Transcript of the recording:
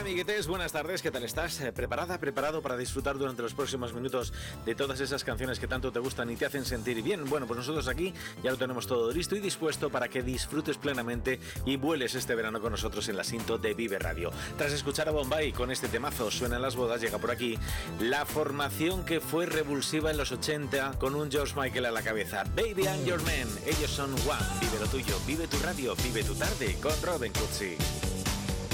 amiguetes, buenas tardes, ¿qué tal estás? ¿Preparado para disfrutar durante los próximos minutos de todas esas canciones que tanto te gustan y te hacen sentir bien? Bueno, pues nosotros aquí ya lo tenemos todo listo y dispuesto para que disfrutes plenamente y vueles este verano con nosotros en la Sinto de Vive Radio. Tras escuchar a Bombay con este temazo, Suenan las bodas, llega por aquí la formación que fue revulsiva en los 80 con un George Michael a la cabeza. Baby I'm Your Man, ellos son One. Vive lo tuyo, vive tu radio, vive tu tarde con Robin Cutsi.